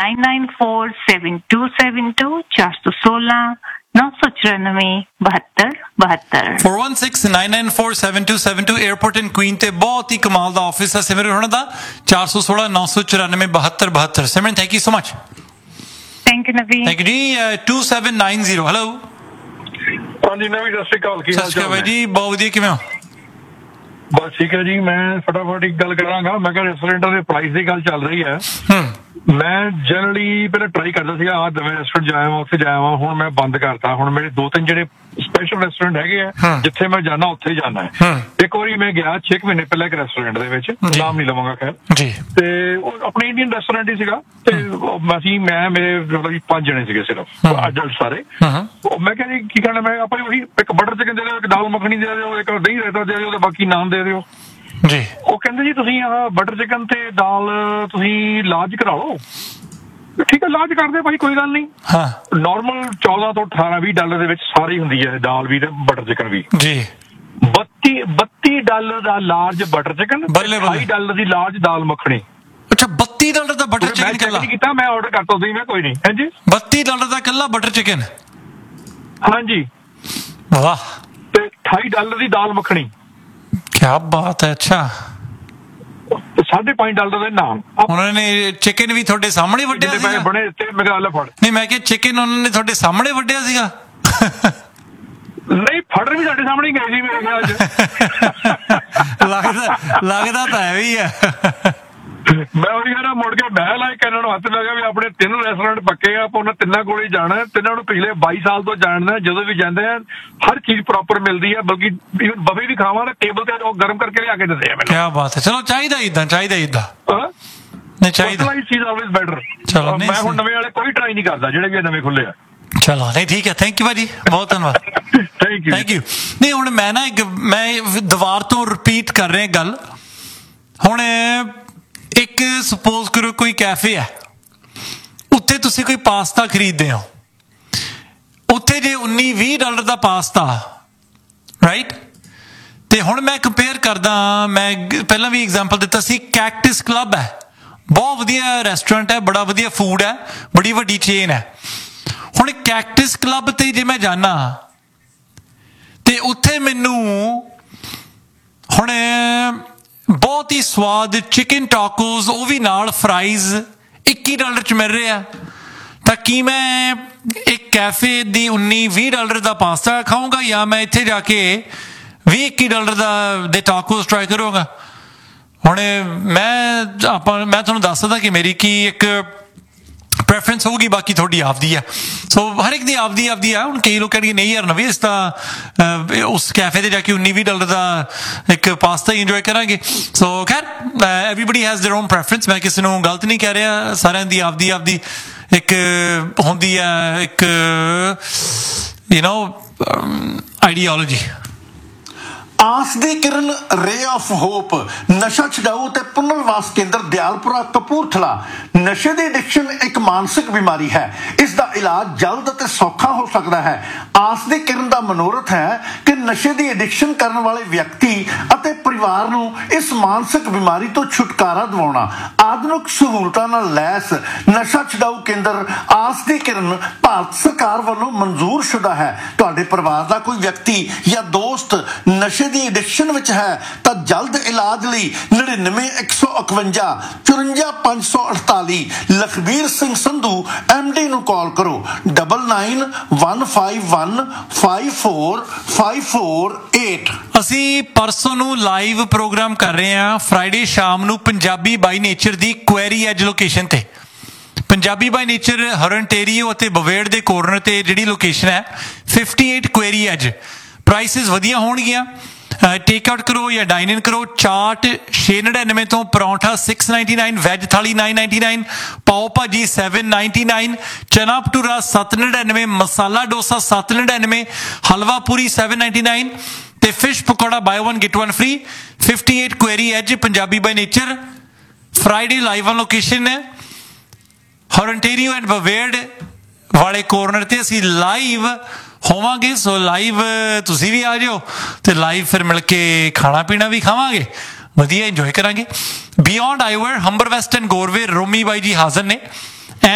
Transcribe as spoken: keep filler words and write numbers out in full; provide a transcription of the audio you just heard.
nine nine four seven to seven to चार सौ सोलह नौ सौ चौरानवे बहत्तर बहत्तर four one six nine nine four seven to seven to airport in queen ते बहुत ही कमाल दा ऑफिस है सिमरन होना दा चार सौ सोलह नौ सौ चौरानवे बहत्तर बहत्तर सिमरन thank you so much thank you Navi thank you ji to seven nine zero hello हाँ जी नवी सत श्री अकाल सत श्री अकाल जी बहुत वधिया किवें हो बस ठीक है जी मैं फटाफट एक गल करांगा मैं कहा रेस्टोरेंट ਦੇ ਪ੍ਰਾਈਸ ਦੀ ਗੱਲ ਚੱਲ ਰਹੀ ਹੈ ਮੈਂ ਜਨਰਲੀ ਪਹਿਲਾਂ ਟਰਾਈ ਕਰਦਾ ਸੀਗਾ ਆ ਦਵੇਂ ਰੈਸਟੋਰੈਂਟ ਜਾਇਆ ਵਾਂ ਉੱਥੇ ਜਾਇਆ ਵਾਂ ਹੁਣ ਮੈਂ ਬੰਦ ਕਰਤਾ ਹੁਣ ਮੇਰੇ ਦੋ ਤਿੰਨ ਜਿਹੜੇ ਸਪੈਸ਼ਲ ਰੈਸਟੋਰੈਂਟ ਹੈਗੇ ਆ ਜਿੱਥੇ ਮੈਂ ਜਾਣਾ ਉੱਥੇ ਜਾਣਾ ਹੈ ਇੱਕ ਵਾਰੀ ਮੈਂ ਗਿਆ ਛੇ ਮਹੀਨੇ ਪਹਿਲਾਂ ਇੱਕ ਰੈਸਟੋਰੈਂਟ ਦੇ ਵਿੱਚ ਨਾਮ ਨਹੀਂ ਲਵਾਂਗਾ ਖੈਰ ਜੀ ਤੇ ਉਹ ਆਪਣੇ ਇੰਡੀਅਨ ਰੈਸਟੋਰੈਂਟ ਹੀ ਸੀਗਾ ਤੇ ਅਸੀਂ ਮੈਂ ਮੇਰੇ ਮਤਲਬ ਕਿ ਪੰਜ ਜਣੇ ਸੀਗੇ ਸਿਰਫ ਅਡਲਟ ਸਾਰੇ ਮੈਂ ਕਿਹਾ ਜੀ ਕੀ ਕਰਨਾ ਮੈਂ ਆਪਾਂ ਉਹੀ ਇੱਕ ਬਟਰ ਚਿਕਨ ਦੇ ਦਿਓ ਇੱਕ ਦਾਲ ਮੱਖਣੀ ਦੇ ਦਿਓ ਇੱਕ ਦਹੀਂ ਰਾਇਤਾ ਦੇ ਦਿਓ ਤੇ ਬਾਕੀ ਨਾਨ ਦੇ ਦਿਓ ਜੀ ਉਹ ਕਹਿੰਦੇ ਜੀ ਤੁਸੀਂ ਆਹ ਬਟਰ ਚਿਕਨ ਤੇ ਦਾਲ ਤੁਸੀਂ ਲਾਰਜ ਕਰਾ ਲਓ ਠੀਕ ਹੈ ਲਾਰਜ ਕਰਦੇ ਭਾਈ ਕੋਈ ਗੱਲ ਨਹੀਂ ਹਾਂ ਨਾਰਮਲ ਚੌਦਾਂ ਤੋਂ ਅਠਾਰਾਂ ਵੀਹ ਡਾਲਰ ਦੇ ਵਿੱਚ ਸਾਰੀ ਹੁੰਦੀ ਹੈ ਦਾਲ ਵੀ ਤੇ ਬਟਰ ਚਿਕਨ ਵੀ ਜੀ ਬੱਤੀ ਬੱਤੀ ਡਾਲਰ ਦਾ ਲਾਰਜ ਬਟਰ ਚਿਕਨ ਅਠਾਈ ਡਾਲਰ ਦੀ ਲਾਰਜ ਦਾਲ ਮੱਖਣੀ ਅੱਛਾ ਬੱਤੀ ਡਾਲਰ ਦਾ ਬਟਰ ਚਿਕਨ ਕੱਲਾ ਕੀਤਾ ਮੈਂ ਆਰਡਰ ਕਰਤਾ ਸੀ ਮੈਂ ਕੋਈ ਨਹੀਂ ਹਾਂਜੀ ਬੱਤੀ ਡਾਲਰ ਦਾ ਕੱਲਾ ਬਟਰ ਚਿਕਨ ਹਾਂਜੀ ਵਾਹ ਤੇ ਅਠਾਈ ਡਾਲਰ ਦੀ ਦਾਲ ਮੱਖਣੀ क्या बात है अच्छा साढ़े पांच डॉलर ਦੇ ਨਾਮ ਉਹਨਾਂ ਨੇ ਚਿਕਨ ਵੀ ਤੁਹਾਡੇ ਸਾਹਮਣੇ ਵੱਢਿਆ ਸੀਗਾ ਬਣੇ ਤੇ ਮੇਰਾ ਵਾਲਾ ਫੜ ਨਹੀਂ ਮੈਂ ਕਿ ਚਿਕਨ ਉਹਨਾਂ ਨੇ ਤੁਹਾਡੇ ਸਾਹਮਣੇ ਵੱਢਿਆ ਸੀਗਾ ਨਹੀਂ ਫੜ ਵੀ ਸਾਡੇ ਸਾਹਮਣੇ ਗਏ ਸੀ ਮੇਰੇ ਖਿਆਲ ਚ ਲੱਗਦਾ ਲੱਗਦਾ ਤਾਂ ਹੈ ਵੀ ਆ ਮੈਂ ਉਹੀ ਕਹਿੰਦਾ ਮੁੜ ਕੇ ਮੈਂ ਲਾਇਕ ਇਹਨਾਂ ਨੂੰ ਹੱਥ ਲੱਗਾ ਵੀ ਆਪਣੇ ਤਿੰਨ ਰੈਸਟੋਰੈਂਟ ਪੱਕੇ ਆ ਆਪਾਂ ਉਹਨਾਂ ਤਿੰਨਾਂ ਕੋਲ ਹੀ ਜਾਣਾ ਤਿੰਨਾਂ ਨੂੰ ਪਿਛਲੇ ਬਾਈ ਸਾਲ ਤੋਂ ਜਾਣਦਾ ਜਦੋਂ ਵੀ ਜਾਂਦੇ ਆ ਹਰ ਚੀਜ਼ ਪ੍ਰੋਪਰ ਮਿਲਦੀ ਆ ਬਲਕਿ ਬਫੇ ਵੀ ਖਾਵਾਂ ਤਾਂ ਟੇਬਲ ਤੇ ਉਹ ਗਰਮ ਕਰਕੇ ਲਿਆ ਕੇ ਦਿੰਦੇ ਆ ਮੈਨੂੰ ਕੀ ਬਾਤ ਹੈ ਚਲੋ ਚਾਹੀਦਾ ਇਦਾਂ ਚਾਹੀਦਾ ਇਦਾਂ ਨਹੀਂ ਚਾਹੀਦਾ ਚੀਜ਼ ਆਲਵੇਜ਼ ਬੈਟਰ ਚਲੋ ਮੈਂ ਹੁਣ ਨਵੇਂ ਵਾਲੇ ਕੋਈ ਟਰਾਈ ਨਹੀਂ ਕਰਦਾ ਜਿਹੜੇ ਵੀ ਨਵੇਂ ਖੁੱਲੇ ਆ ਚਲੋ ਨਹੀਂ ਠੀਕ ਹੈ ਥੈਂਕ ਯੂ ਭਾਜੀ ਬਹੁਤ ਧੰਨਵਾਦ ਥੈਂਕ ਯੂ ਥੈਂਕ ਯੂ ਨਹੀਂ ਹੁਣ ਮੈਂ ਨਾ ਇੱਕ ਮੈਂ ਦੁਬਾਰ ਤੋਂ ਰਿਪੀਟ ਕਰ ਰਿਹਾ ਗੱਲ ਹੁਣ ਇੱਕ ਸਪੋਜ਼ ਕਰੋ ਕੋਈ ਕੈਫੇ ਹੈ ਉੱਥੇ ਤੁਸੀਂ ਕੋਈ ਪਾਸਤਾ ਖਰੀਦਦੇ ਹੋ ਉੱਥੇ ਜੇ ਉੱਨੀ ਵੀਹ ਡਾਲਰ ਦਾ ਪਾਸਤਾ ਰਾਈਟ ਤੇ ਹੁਣ ਮੈਂ ਕੰਪੇਅਰ ਕਰਦਾ ਮੈਂ ਪਹਿਲਾਂ ਵੀ ਐਗਜ਼ਾਮਪਲ ਦਿੱਤਾ ਸੀ ਕੈਕਟਸ ਕਲੱਬ ਹੈ ਬਹੁਤ ਵਧੀਆ ਰੈਸਟੋਰੈਂਟ ਹੈ ਬੜਾ ਵਧੀਆ ਫੂਡ ਹੈ ਬੜੀ ਵੱਡੀ ਚੇਨ ਹੈ ਹੁਣ ਕੈਕਟਸ ਕਲੱਬ ਤੇ ਜੇ ਮੈਂ ਜਾਣਾ ਤੇ ਉੱਥੇ ਮੈਨੂੰ ਹੁਣ ਬਹੁਤ ਹੀ ਸਵਾਦ ਚਿਕਨ ਟਾਕੋਸ ਉਹ ਵੀ ਨਾਲ ਫਰਾਈਜ਼ ਇੱਕੀ ਡਾਲਰ ਚ ਮਿਲ ਰਿਹਾ ਤਾਂ ਕੀ ਮੈਂ ਇੱਕ ਕੈਫੇ ਦੀ ਉੱਨੀ ਵੀਹ ਡਾਲਰ ਦਾ ਪਾਸਤਾ ਖਾਊਂਗਾ ਜਾਂ ਮੈਂ ਇੱਥੇ ਜਾ ਕੇ ਵੀਹ ਇੱਕੀ ਡਾਲਰ ਦਾ ਦੇ ਟਾਕੋਸ ਟਰਾਈ ਕਰੂੰਗਾ ਹੁਣ ਮੈਂ ਆਪਾਂ ਮੈਂ ਤੁਹਾਨੂੰ ਦੱਸ ਸਕਦਾ ਕਿ ਮੇਰੀ ਕੀ ਇੱਕ ਪ੍ਰੈਫਰੈਂਸ ਹੋਊਗੀ ਬਾਕੀ ਤੁਹਾਡੀ ਆਪਦੀ ਆ ਸੋ ਹਰ ਇੱਕ ਦੀ ਆਪਦੀ ਆਪਦੀ ਆ ਹੁਣ ਕਈ ਲੋਕ ਕਹਿਣਗੇ ਨਹੀਂ ਯਾਰ ਨਵੇਂ ਇਸ ਤਾਂ ਉਸ ਕੈਫੇ ਤੇ ਜਾ ਕੇ ਉੱਨੀ ਵੀਹ ਡਾਲਰ ਦਾ ਇੱਕ ਪਾਸਤਾ ਹੀ ਇੰਜੋਏ ਕਰਾਂਗੇ ਸੋ ਖੈਰ everybody has their own preference ਮੈਂ ਕਿਸੇ ਨੂੰ ਗਲਤ ਨਹੀਂ ਕਹਿ ਰਿਹਾ ਸਾਰਿਆਂ ਦੀ ਆਪਦੀ ਆਪਦੀ ਇੱਕ ਹੁੰਦੀ ਆ ਇੱਕ ਯੂ ਨੋ ਆਈਡੀਓਲੋਜੀ ਆਸ ਦੀ ਕਿਰਨ ਰੇ ਆਫ ਹੋਪ ਨਸ਼ਾ ਛਡਾਊ ਤੇ ਪੁਨਰਵਾਸ ਕੇਂਦਰ ਦਿਆਲਪੁਰਾ ਕਪੂਰਥਲਾ ਨਸ਼ੇ ਦੀ ਐਡਿਕਸ਼ਨ ਇੱਕ ਮਾਨਸਿਕ ਬਿਮਾਰੀ ਹੈ ਇਸ ਦਾ ਇਲਾਜ ਜਲਦ ਅਤੇ ਸੌਖਾ ਹੋ ਸਕਦਾ ਹੈ ਆਸ ਦੀ ਕਿਰਨ ਦਾ ਮਨੋਰਥ ਹੈ ਕਿ ਨਸ਼ੇ ਦੀ ਐਡਿਕਸ਼ਨ ਕਰਨ ਵਾਲੇ ਵਿਅਕਤੀ ਅਤੇ ਪਰਿਵਾਰ ਨੂੰ ਇਸ ਮਾਨਸਿਕ ਬਿਮਾਰੀ ਤੋਂ ਛੁਟਕਾਰਾ ਦਿਵਾਉਣਾ ਆਧੁਨਿਕ ਸਹੂਲਤਾਂ ਨਾਲ ਲੈਸ ਨਸ਼ਾ ਛਡਾਊ ਕੇਂਦਰ ਆਸ ਦੀ ਕਿਰਨ ਭਾਰਤ ਸਰਕਾਰ ਵੱਲੋਂ ਮਨਜ਼ੂਰ ਸ਼ੁਦਾ ਹੈ ਤੁਹਾਡੇ ਪਰਿਵਾਰ ਦਾ ਕੋਈ ਵਿਅਕਤੀ ਜਾਂ ਦੋਸਤ ਨਸ਼ੇ ਦੀ ਐਡਿਕਸ਼ਨ ਵਿੱਚ ਹੈ ਤਾਂ ਜਲਦ ਇਲਾਜ ਲਈ ਨੜਿਨਵੇਂ ਇੱਕ ਸੌ ਇਕਵੰਜਾ ਚੁਰੰਜਾ ਪੰਜ ਸੌ ਅਠਤਾਲੀ ਲਖਬੀਰ ਸਿੰਘ ਸੰਧੂ ਐਮ ਡੀ ਨੂੰ ਕਾਲ ਕਰੋ double nine one five one five four five four eight ਅਸੀਂ ਪਰਸੋਂ ਨੂੰ ਲਾਈਵ ਪ੍ਰੋਗਰਾਮ ਕਰ ਰਹੇ ਹਾਂ ਫਰਾਈਡੇ ਸ਼ਾਮ ਨੂੰ Punjabi by nature the query as location ਤੇ ਪੰਜਾਬੀ ਬਾਈ ਨੇਚਰ ਹਰਨਟੇਰੀਓ ਅਤੇ ਬਵੇੜ ਦੇ ਕੋਰਨਰ ਤੇ ਜਿਹੜੀ ਲੋਕੇਸ਼ਨ ਹੈ fifty eight query as prices ਵਧੀਆ ਹੋਣਗੀਆਂ ਟੇਕ ਆਊਟ ਕਰੋ ਜਾਂ ਡਾਈਨ ਇਨ ਕਰੋ ਚਾਟ ਛੇ ਨੜਿਨਵੇਂ ਤੋਂ paratha six ninety nine veg ਥਾਲੀ ਨਾਈਨ ਨਾਈਨਟੀ ਨਾਈਨ ਪਾਓ ਭਾਜੀ ਸੈਵਨ ਨਾਈਨਟੀ ਨਾਈਨ ਚਨਾ ਭਟੂਰਾ ਸੱਤ ਨੜਿਨਵੇਂ ਮਸਾਲਾ ਡੋਸਾ ਸੱਤ ਨੜਿਨਵੇਂ ਹਲਵਾ ਪੂਰੀ ਸੈਵਨ ਨਾਈਨਟੀ ਨਾਈਨ ਤੇ fish pakora bye one get one free fifty eight query as Punjabi by nature Friday live on location ਹੈ ਹੌਰਨਟੇਰੀਓ ਐਂਡ ਬਵੇੜ ਵਾਲੇ ਕੋਰਨਰ ਤੇ ਅਸੀਂ ਲਾਈਵ ਹੋਵਾਂਗੇ ਸੋ ਲਾਈਵ ਤੁਸੀਂ ਵੀ ਆ ਜਾਓ ਤੇ ਲਾਈਵ ਫਿਰ ਮਿਲ ਕੇ ਖਾਣਾ ਪੀਣਾ ਵੀ ਖਾਵਾਂਗੇ ਵਧੀਆ ਇੰਜੋਏ ਕਰਾਂਗੇ ਬਿਯੋਂਡ ਆਈਵਰ ਹੰਬਰ ਵੈਸਟ ਐਂਡ ਗੋਰਵੇ ਰੋਮੀ ਬਾਈ ਜੀ ਹਾਜ਼ਰ ਨੇ